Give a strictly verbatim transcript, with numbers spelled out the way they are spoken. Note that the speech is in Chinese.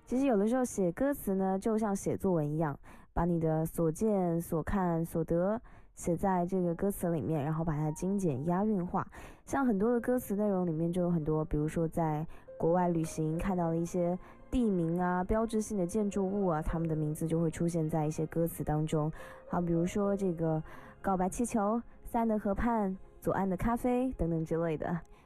其实有的时候写歌词呢，就像写作文一样，把你的所见、所看、所得写在这个歌词里面，然后把它精简押韵化。像很多的歌词内容里面就有很多，比如说在国外旅行看到了一些地名啊、标志性的建筑物啊，他们的名字就会出现在一些歌词当中。好，比如说这个告白气球、塞纳河畔、左岸的咖啡等等之类的。